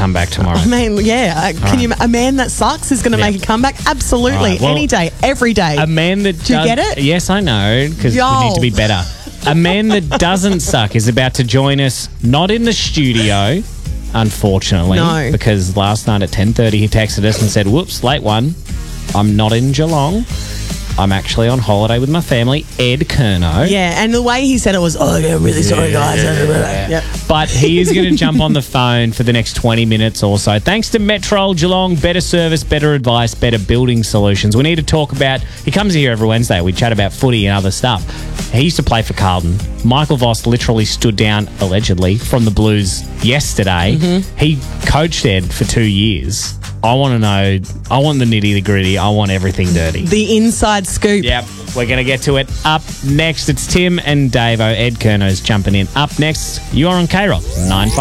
comeback tomorrow. I mean, yeah. A man that sucks is going to make a comeback? Absolutely. All right, well, any day, every day. A man that Do you get it? Yes, I know, because we need to be better. A man that doesn't suck is about to join us, not in the studio, unfortunately. No. Because last night at 10:30 he texted us and said, whoops, late one. I'm not in Geelong. I'm actually on holiday with my family, Ed Curnow. Yeah, and the way he said it was, yeah, really sorry, guys. Yep. But he is going to jump on the phone for the next 20 minutes or so. Thanks to Metro Geelong, better service, better advice, better building solutions. We need to talk about, he comes here every Wednesday. We chat about footy and other stuff. He used to play for Carlton. Michael Voss literally stood down, allegedly, from the Blues yesterday. Mm-hmm. He coached Ed for 2 years. I want to know, I want the nitty, the gritty, I want everything dirty. The inside scoop. Yep, we're going to get to it. Up next, it's Tim and Davo. Ed Curnow's jumping in. Up next, you are on K-Rock 9-5.